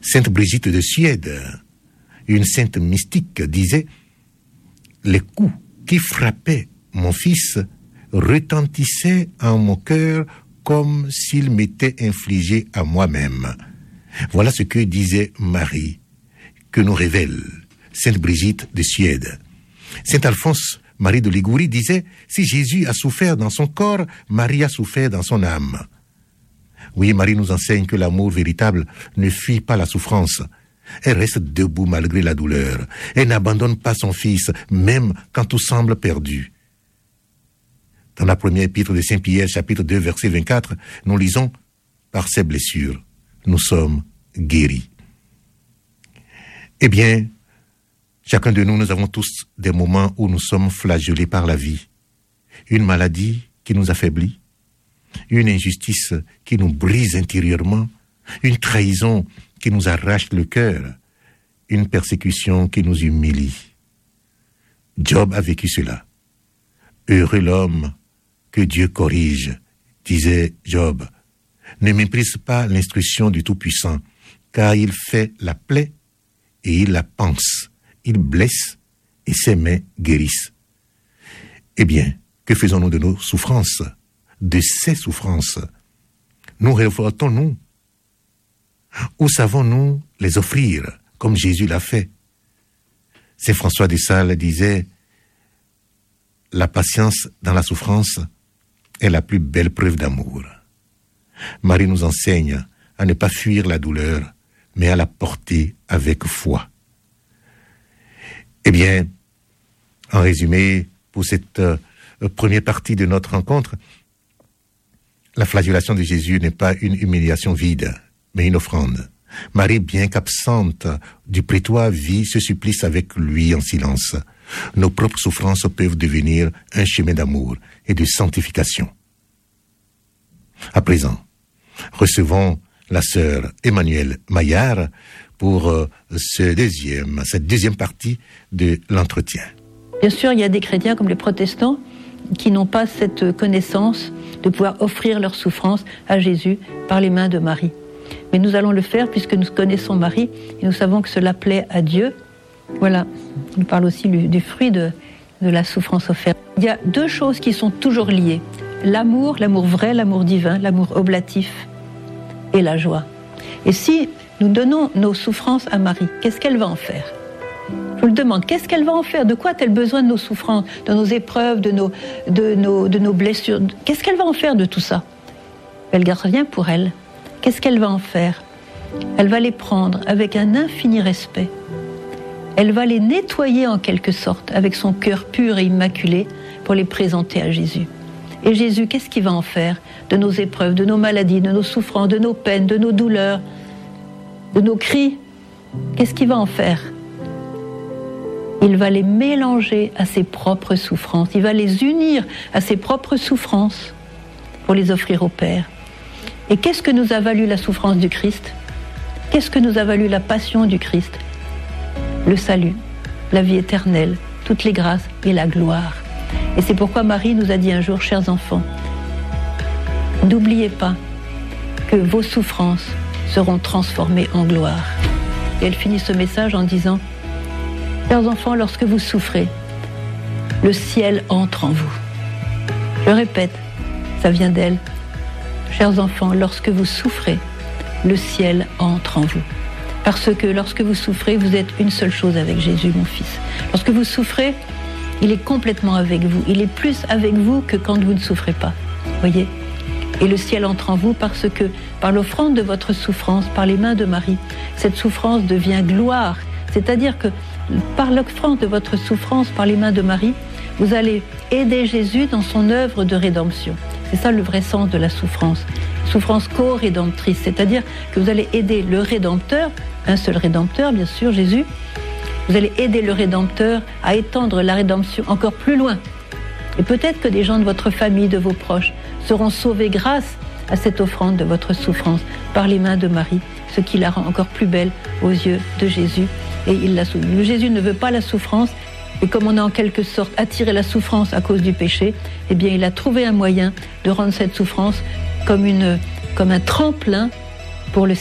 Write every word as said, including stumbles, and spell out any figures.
Sainte Brigitte de Suède, une sainte mystique, disait « Les coups qui frappaient mon fils retentissaient en mon cœur comme s'ils m'étaient infligés à moi-même. » Voilà ce que disait Marie, que nous révèle Sainte Brigitte de Suède. Saint Alphonse Marie de Ligurie disait « Si Jésus a souffert dans son corps, Marie a souffert dans son âme. » Oui, Marie nous enseigne que l'amour véritable ne fuit pas la souffrance. Elle reste debout malgré la douleur. Elle n'abandonne pas son fils, même quand tout semble perdu. Dans la première épître de Saint Pierre, chapitre deux, verset vingt-quatre, nous lisons « Par ses blessures, nous sommes guéris. » Eh bien, chacun de nous, nous avons tous des moments où nous sommes flagellés par la vie. Une maladie qui nous affaiblit, une injustice qui nous brise intérieurement, une trahison qui nous arrache le cœur, une persécution qui nous humilie. Job a vécu cela. Heureux l'homme que Dieu corrige, disait Job. Ne méprise pas l'instruction du Tout-Puissant, car il fait la plaie et il la panse. Il blesse et ses mains guérissent. Eh bien, que faisons-nous de nos souffrances, de ces souffrances? Nous révoltons-nous? Ou savons-nous les offrir, comme Jésus l'a fait? Saint François de Sales disait « La patience dans la souffrance est la plus belle preuve d'amour. » Marie nous enseigne à ne pas fuir la douleur, mais à la porter avec foi. Eh bien, en résumé, pour cette euh, première partie de notre rencontre, la flagellation de Jésus n'est pas une humiliation vide, mais une offrande. Marie, bien qu'absente du prétoire, vit ce supplice avec lui en silence. Nos propres souffrances peuvent devenir un chemin d'amour et de sanctification. À présent, recevons la sœur Emmanuelle Maillard pour euh, ce deuxième, cette deuxième partie de l'entretien. Bien sûr, il y a des chrétiens comme les protestants qui n'ont pas cette connaissance de pouvoir offrir leur souffrance à Jésus par les mains de Marie. Mais nous allons le faire puisque nous connaissons Marie et nous savons que cela plaît à Dieu. Voilà, il parle aussi du, du fruit de, de la souffrance offerte. Il y a deux choses qui sont toujours liées. L'amour, l'amour vrai, l'amour divin, l'amour oblatif et la joie. Et si nous donnons nos souffrances à Marie, qu'est-ce qu'elle va en faire? Je vous le demande, qu'est-ce qu'elle va en faire? De quoi a-t-elle besoin de nos souffrances, de nos épreuves, de nos, de nos, de nos blessures? Qu'est-ce qu'elle va en faire de tout ça? Elle garde rien pour elle. Qu'est-ce qu'elle va en faire? Elle va les prendre avec un infini respect. Elle va les nettoyer en quelque sorte avec son cœur pur et immaculé pour les présenter à Jésus. Et Jésus, qu'est-ce qu'il va en faire de nos épreuves, de nos maladies, de nos souffrances, de nos peines, de nos douleurs, de nos cris? Qu'est-ce qu'il va en faire? Il va les mélanger à ses propres souffrances. Il va les unir à ses propres souffrances pour les offrir au Père. Et qu'est-ce que nous a valu la souffrance du Christ? Qu'est-ce que nous a valu la passion du Christ? Le salut, la vie éternelle, toutes les grâces et la gloire. Et c'est pourquoi Marie nous a dit un jour, chers enfants, n'oubliez pas que vos souffrances seront transformées en gloire. Et elle finit ce message en disant, chers enfants, lorsque vous souffrez, le ciel entre en vous. Je répète, ça vient d'elle. Chers enfants, lorsque vous souffrez, le ciel entre en vous. Parce que lorsque vous souffrez, vous êtes une seule chose avec Jésus, mon fils. Lorsque vous souffrez, il est complètement avec vous. Il est plus avec vous que quand vous ne souffrez pas. Voyez ? Et le ciel entre en vous parce que, par l'offrande de votre souffrance, par les mains de Marie, cette souffrance devient gloire. C'est-à-dire que, par l'offrande de votre souffrance, par les mains de Marie, vous allez aider Jésus dans son œuvre de rédemption. C'est ça le vrai sens de la souffrance. Souffrance co-rédemptrice, c'est-à-dire que vous allez aider le Rédempteur, un seul Rédempteur, bien sûr, Jésus. Vous allez aider le Rédempteur à étendre la rédemption encore plus loin. Et peut-être que des gens de votre famille, de vos proches, seront sauvés grâce à cette offrande de votre souffrance par les mains de Marie, ce qui la rend encore plus belle aux yeux de Jésus. Et il la sauve. Jésus ne veut pas la souffrance, et comme on a en quelque sorte attiré la souffrance à cause du péché, eh bien il a trouvé un moyen de rendre cette souffrance comme, une, comme un tremplin pour le